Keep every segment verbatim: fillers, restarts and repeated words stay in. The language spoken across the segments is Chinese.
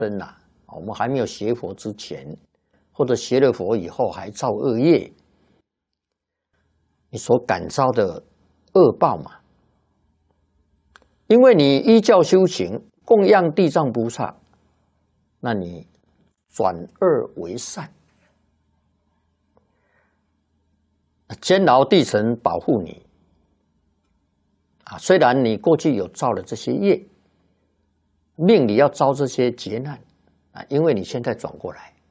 生呐、啊，我们还没有学佛之前，或者学了佛以后还造恶业，你所感召的恶报嘛。因为你依教修行，供养地藏菩萨，那你转恶为善，监牢地神保护你啊。虽然你过去有造了这些业，命里要遭这些劫难啊，因为你现在转过来，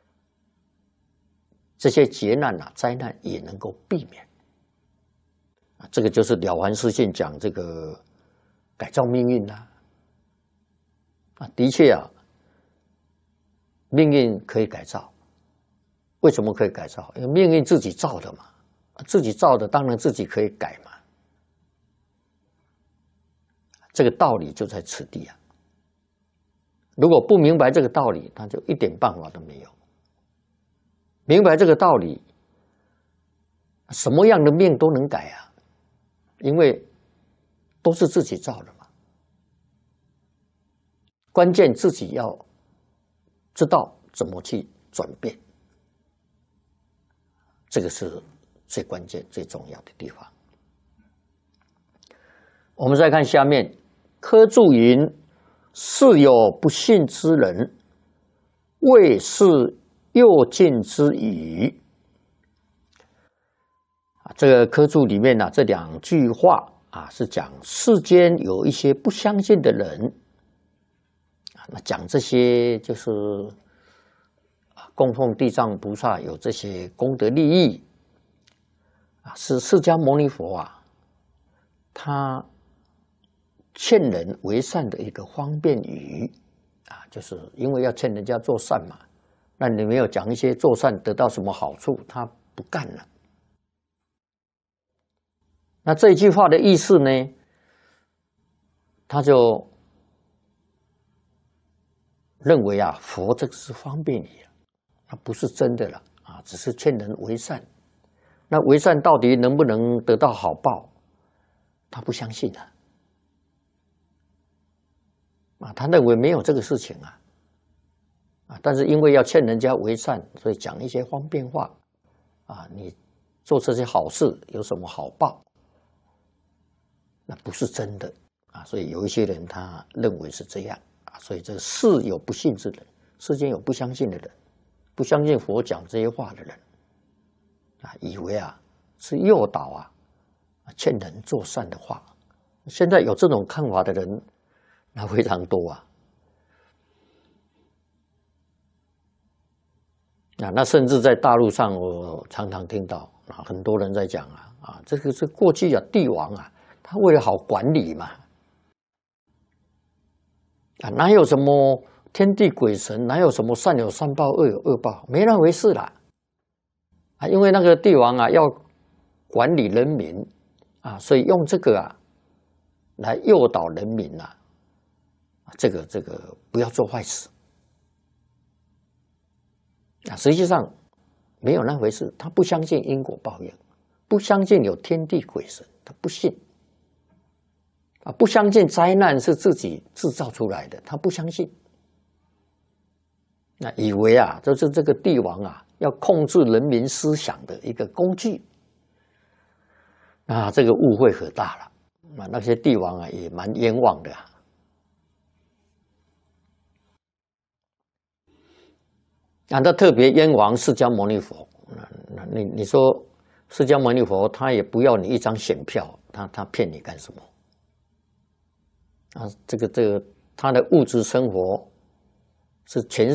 这些劫难啊、灾难也能够避免啊。这个就是《了凡四训》讲这个改造命运啦啊，的确啊，命运可以改造。为什么可以改造？因为命运自己造的嘛，自己造的当然自己可以改嘛。这个道理就在此地啊。如果不明白这个道理，那就一点办法都没有。明白这个道理，什么样的命都能改啊，因为都是自己造的嘛。关键自己要知道怎么去转变，这个是最关键、最重要的地方。我们再看下面，科注云：是有不信之人，谓是诱禁之语。这个科注里面呢、啊，这两句话啊，是讲世间有一些不相信的人，那讲这些就是供奉地藏菩萨有这些功德利益啊，是释迦牟尼佛啊，他劝人为善的一个方便语啊，就是因为要劝人家做善嘛，那你没有讲一些做善得到什么好处，他不干了。那这一句话的意思呢，他就认为啊，佛这个是方便语啊，那不是真的了啊，只是劝人为善。那为善到底能不能得到好报，他不相信啊。啊，他认为没有这个事情啊，啊，但是因为要劝人家为善，所以讲一些方便话，啊，你做这些好事有什么好报？那不是真的啊，所以有一些人他认为是这样啊，所以这世有不信之人，世间有不相信的人，不相信佛讲这些话的人，啊，以为啊是诱导啊，劝人做善的话。现在有这种看法的人，那非常多啊，啊，那甚至在大陆上，我常常听到啊，很多人在讲啊，啊，这个是过去啊，帝王啊，他为了好管理嘛，啊，哪有什么天地鬼神，哪有什么善有善报，恶有恶报，没那回事啦，啊，因为那个帝王啊，要管理人民啊，所以用这个啊，来诱导人民啊。这个这个不要做坏事啊！实际上没有那回事，他不相信因果报应，不相信有天地鬼神，他不信啊，不相信灾难是自己制造出来的，他不相信。那以为啊，就是这个帝王啊，要控制人民思想的一个工具啊，这个误会可大了啊！那些帝王啊，也蛮冤枉的啊。啊，他特别冤枉释迦牟尼佛。那你你说释迦牟尼佛他也不要你一张选票，他他骗你干什么？啊，这个这个他的物质生活是全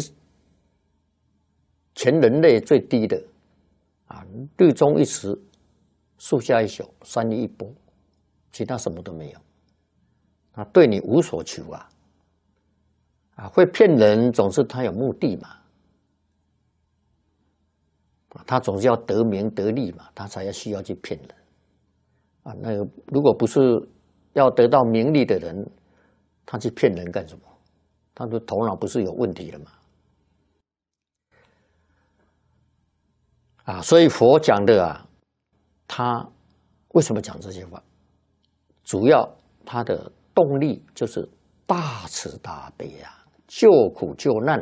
全人类最低的啊，日中一时，树下一宿，三日一钵，其他什么都没有。啊，对你无所求啊，啊，会骗人总是他有目的嘛。他总是要得名得利嘛，他才要需要去骗人啊。那个如果不是要得到名利的人，他去骗人干什么？他的头脑不是有问题了吗？啊，所以佛讲的啊，他为什么讲这些话？主要他的动力就是大慈大悲啊， 救苦救难